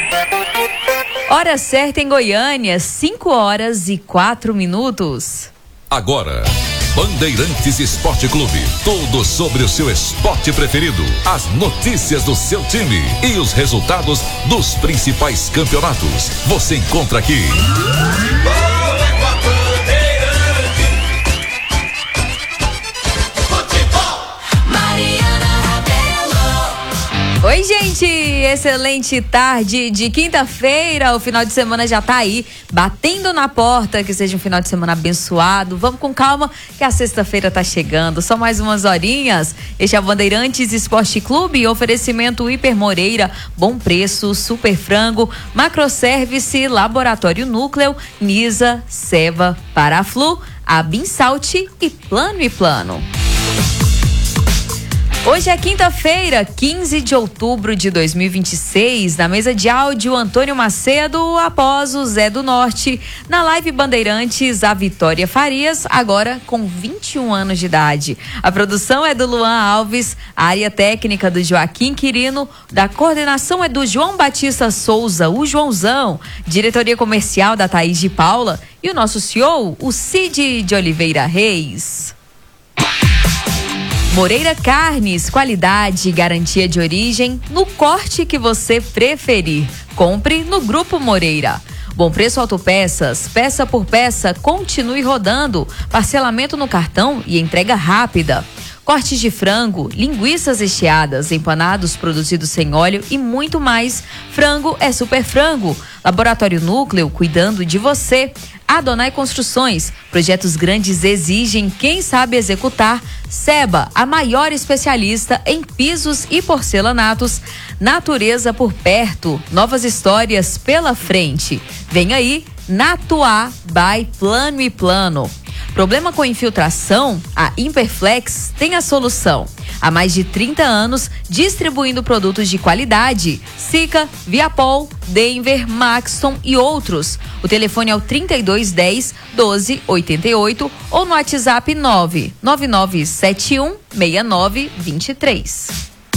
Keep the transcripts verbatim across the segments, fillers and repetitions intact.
Hora certa em Goiânia, cinco horas e quatro minutos. Agora, Bandeirantes Esporte Clube. Tudo sobre o seu esporte preferido. As notícias do seu time e os resultados dos principais campeonatos. Você encontra aqui. Oi, gente! Excelente tarde de quinta-feira. O final de semana já tá aí, batendo na porta. Que seja um final de semana abençoado. Vamos com calma, que a sexta-feira tá chegando. Só mais umas horinhas. Este é o Bandeirantes Esporte Clube. Oferecimento Hiper Moreira, Bom Preço, Super Frango, Macroservice, Laboratório Núcleo, Nisa, Seva, Paraflu, Abinsalt e Plano e Plano. Hoje é quinta-feira, quinze de outubro de dois mil e vinte e seis. Na mesa de áudio, Antônio Macedo, após o Zé do Norte. Na live Bandeirantes, a Vitória Farias, agora com vinte e um anos de idade. A produção é do Luan Alves, a área técnica do Joaquim Quirino, da coordenação é do João Batista Souza, o Joãozão, diretoria comercial da Thaís de Paula e o nosso C E O, o Cid de Oliveira Reis. Moreira Carnes, qualidade e garantia de origem no corte que você preferir. Compre no Grupo Moreira. Bom Preço Autopeças, peça por peça, continue rodando. Parcelamento no cartão e entrega rápida. Cortes de frango, linguiças recheadas, empanados produzidos sem óleo e muito mais. Frango é Super Frango. Laboratório Núcleo, cuidando de você. Adonai Construções, projetos grandes exigem quem sabe executar. Seba, a maior especialista em pisos e porcelanatos. Natureza por perto, novas histórias pela frente. Vem aí, Natuá by Plano e Plano. Problema com infiltração? A Imperflex tem a solução. Há mais de trinta anos, distribuindo produtos de qualidade. Sica, Viapol, Denver, Maxton e outros. O telefone é o trinta e dois dez, doze oitenta e oito ou no WhatsApp nove nove nove sete um seis nove dois três.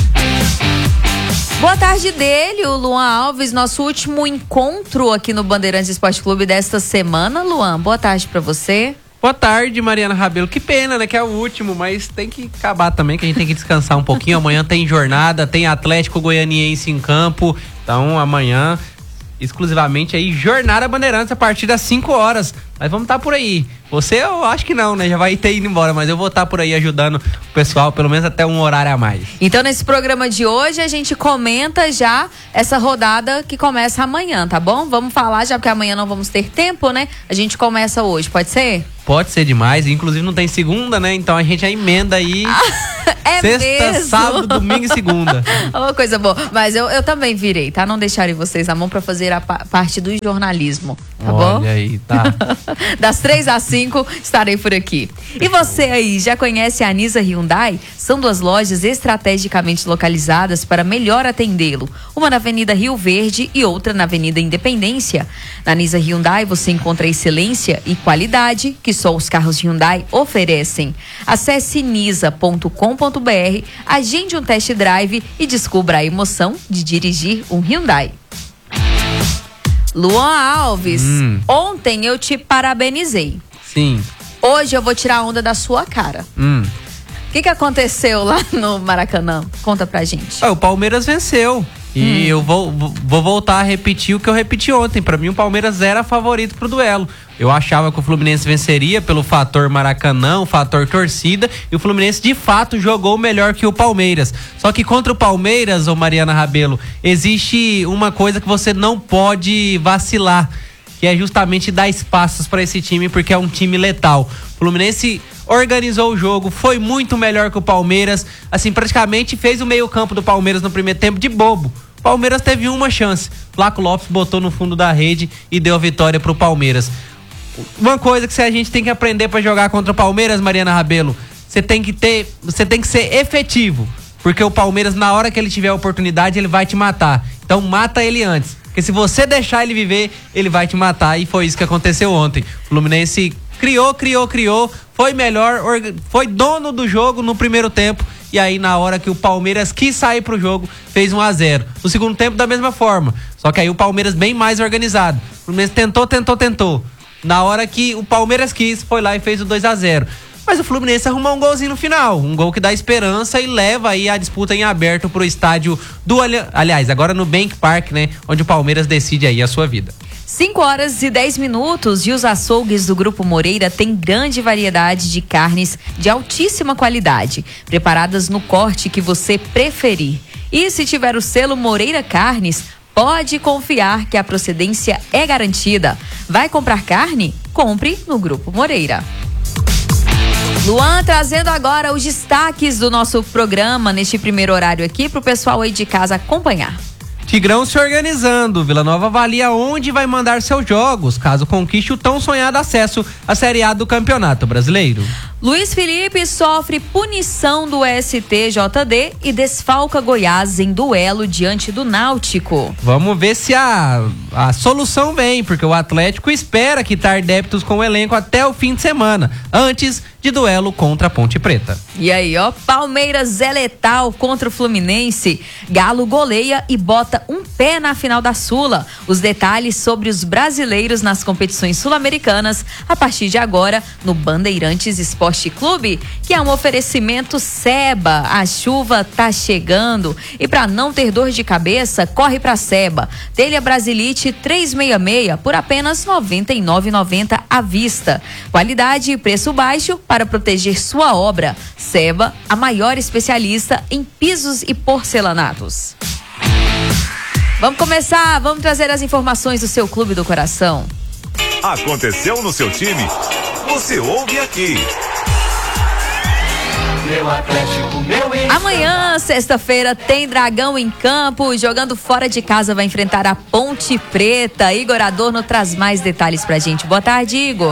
Boa tarde dele, o Luan Alves, nosso último encontro aqui no Bandeirantes Esporte Clube desta semana. Luan, boa tarde pra você. Boa tarde, Mariana Rabelo. Que pena, né, que é o último, mas tem que acabar também, que a gente tem que descansar um pouquinho. Amanhã tem jornada, tem Atlético Goianiense em campo, então amanhã exclusivamente aí Jornada Bandeirantes a partir das cinco horas. Mas vamos estar por aí. Você, eu acho que não, né? Já vai ter ido embora, mas eu vou estar por aí ajudando o pessoal, pelo menos até um horário a mais. Então, nesse programa de hoje, a gente comenta já essa rodada que começa amanhã, tá bom? Vamos falar já, porque amanhã não vamos ter tempo, né? A gente começa hoje, pode ser? Pode ser demais, inclusive não tem segunda, né? Então a gente já emenda aí. É sexta, mesmo? sábado, domingo e segunda. Oh, coisa boa. Mas eu, eu também virei, tá? Não deixarem vocês na mão pra fazer a pa- parte do jornalismo, tá Olha bom? Olha aí, tá. Das três às cinco, estarei por aqui. E você aí, já conhece a Nisa Hyundai? São duas lojas estrategicamente localizadas para melhor atendê-lo. Uma na Avenida Rio Verde e outra na Avenida Independência. Na Nisa Hyundai você encontra excelência e qualidade que só os carros Hyundai oferecem. Acesse nisa ponto com ponto br, agende um test drive e descubra a emoção de dirigir um Hyundai. Luan Alves, hum. ontem eu te parabenizei. Sim. Hoje eu vou tirar a onda da sua cara. Hum. O que, que aconteceu lá no Maracanã? Conta pra gente. Ah, o Palmeiras venceu. E hum. eu vou, vou voltar a repetir o que eu repeti ontem. Pra mim, o Palmeiras era favorito pro duelo. Eu achava que o Fluminense venceria pelo fator Maracanã, o fator torcida. E o Fluminense, de fato, jogou melhor que o Palmeiras. Só que contra o Palmeiras, ô Mariana Rabelo, existe uma coisa que você não pode vacilar, que é justamente dar espaços para esse time, porque é um time letal. O Fluminense organizou o jogo, foi muito melhor que o Palmeiras, assim, praticamente fez o meio-campo do Palmeiras no primeiro tempo de bobo. O Palmeiras teve uma chance. Flaco Lopes botou no fundo da rede e deu a vitória pro Palmeiras. Uma coisa que a gente tem que aprender para jogar contra o Palmeiras, Mariana Rabelo, você tem que ter, você tem que ser efetivo, porque o Palmeiras, na hora que ele tiver a oportunidade, ele vai te matar. Então mata ele antes, porque se você deixar ele viver, ele vai te matar, e foi isso que aconteceu ontem. O Fluminense criou, criou, criou, foi melhor, foi dono do jogo no primeiro tempo e aí na hora que o Palmeiras quis sair pro jogo, fez um a zero. No segundo tempo da mesma forma, só que aí o Palmeiras bem mais organizado. O Fluminense tentou, tentou, tentou. Na hora que o Palmeiras quis, foi lá e fez o dois a zero. Mas o Fluminense arrumou um golzinho no final, um gol que dá esperança e leva aí a disputa em aberto pro estádio do... Aliás, agora no Bank Park, né? Onde o Palmeiras decide aí a sua vida. cinco horas e dez minutos e os açougues do Grupo Moreira têm grande variedade de carnes de altíssima qualidade, preparadas no corte que você preferir. E se tiver o selo Moreira Carnes, pode confiar que a procedência é garantida. Vai comprar carne? Compre no Grupo Moreira. Luan trazendo agora os destaques do nosso programa neste primeiro horário aqui para o pessoal aí de casa acompanhar. Tigrão se organizando. Vila Nova avalia onde vai mandar seus jogos, caso conquiste o tão sonhado acesso à Série A do Campeonato Brasileiro. Luiz Felipe sofre punição do S T J D e desfalca Goiás em duelo diante do Náutico. Vamos ver se a, a solução vem, porque o Atlético espera quitar débitos com o elenco até o fim de semana, antes de duelo contra a Ponte Preta. E aí, ó, Palmeiras é letal contra o Fluminense. Galo goleia e bota um pé na final da Sula. Os detalhes sobre os brasileiros nas competições sul-americanas a partir de agora no Bandeirantes Esporte Clube, que é um oferecimento Seba. A chuva tá chegando e para não ter dor de cabeça, corre pra Seba. Telha Brasilite trezentos e sessenta e seis por apenas noventa e nove reais e noventa centavos à vista. Qualidade e preço baixo para proteger sua obra. Seba, a maior especialista em pisos e porcelanatos. Vamos começar, vamos trazer as informações do seu clube do coração. Aconteceu no seu time? Você ouve aqui. Meu Atlético, meu Amanhã, sexta-feira, tem Dragão em campo. Jogando fora de casa, vai enfrentar a Ponte Preta. Igor Adorno traz mais detalhes pra gente. Boa tarde, Igor.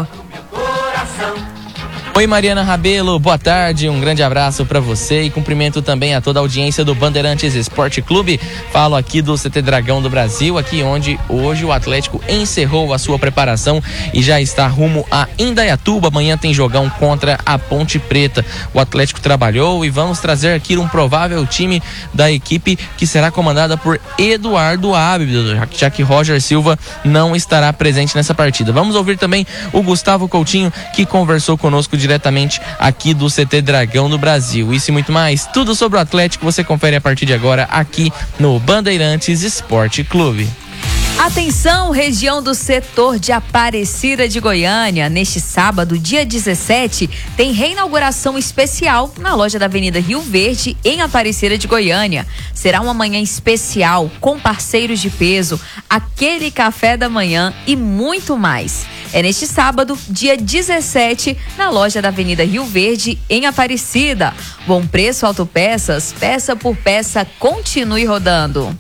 Oi, Mariana Rabelo, boa tarde, um grande abraço para você e cumprimento também a toda a audiência do Bandeirantes Esporte Clube. Falo aqui do C T Dragão do Brasil, aqui onde hoje o Atlético encerrou a sua preparação e já está rumo a Indaiatuba. Amanhã tem jogão contra a Ponte Preta. O Atlético trabalhou e vamos trazer aqui um provável time da equipe que será comandada por Eduardo Ábido, já que Roger Silva não estará presente nessa partida. Vamos ouvir também o Gustavo Coutinho, que conversou conosco de diretamente aqui do C T Dragão do Brasil. Isso e muito mais, tudo sobre o Atlético você confere a partir de agora aqui no Bandeirantes Esporte Clube. Atenção, região do setor de Aparecida de Goiânia. Neste sábado, dia dezessete, tem reinauguração especial na loja da Avenida Rio Verde, em Aparecida de Goiânia. Será uma manhã especial, com parceiros de peso, aquele café da manhã e muito mais. É neste sábado, dia dezessete, na loja da Avenida Rio Verde, em Aparecida. Bom preço, autopeças, peça por peça, continue rodando.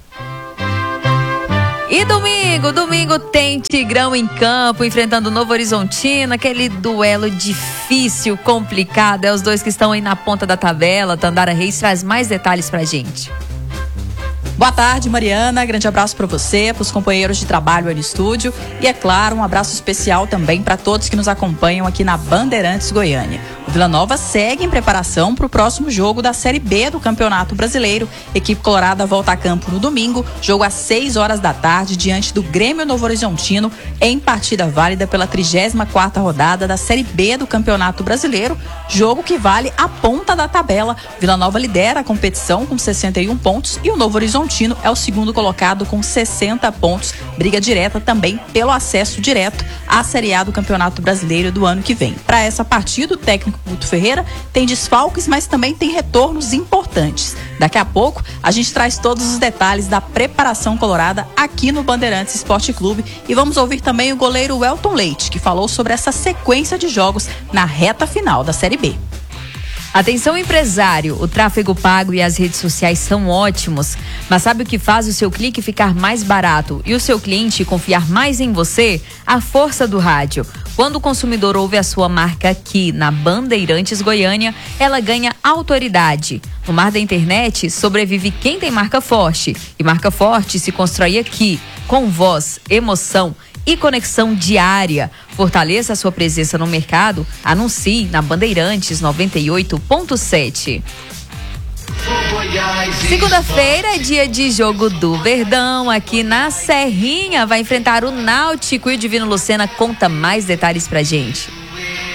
E domingo, domingo tem Tigrão em campo, enfrentando o Novo Horizontino, aquele duelo difícil, complicado. É os dois que estão aí na ponta da tabela. Tandara Reis traz mais detalhes pra gente. Boa tarde, Mariana. Grande abraço para você, para os companheiros de trabalho aí no estúdio. E, é claro, um abraço especial também para todos que nos acompanham aqui na Bandeirantes Goiânia. O Vila Nova segue em preparação para o próximo jogo da Série B do Campeonato Brasileiro. Equipe colorada volta a campo no domingo, jogo às seis horas da tarde, diante do Grêmio Novo Horizontino, em partida válida pela trigésima quarta rodada da Série B do Campeonato Brasileiro. Jogo que vale a ponta da tabela. Vila Nova lidera a competição com sessenta e um pontos e o Novo Horizontino é o segundo colocado com sessenta pontos, briga direta também pelo acesso direto à Série A do Campeonato Brasileiro do ano que vem. Para essa partida, o técnico Guto Ferreira tem desfalques, mas também tem retornos importantes. Daqui a pouco, a gente traz todos os detalhes da preparação colorada aqui no Bandeirantes Esporte Clube e vamos ouvir também o goleiro Welton Leite, que falou sobre essa sequência de jogos na reta final da Série B. Atenção, empresário, o tráfego pago e as redes sociais são ótimos, mas sabe o que faz o seu clique ficar mais barato e o seu cliente confiar mais em você? A força do rádio. Quando o consumidor ouve a sua marca aqui na Bandeirantes Goiânia, ela ganha autoridade. No mar da internet, sobrevive quem tem marca forte. E marca forte se constrói aqui, com voz, emoção e conexão diária. Fortaleça a sua presença no mercado. Anuncie na Bandeirantes noventa e oito ponto sete. Segunda-feira é dia de jogo do Verdão aqui na Serrinha. Vai enfrentar o Náutico e o Divino Lucena conta mais detalhes pra gente.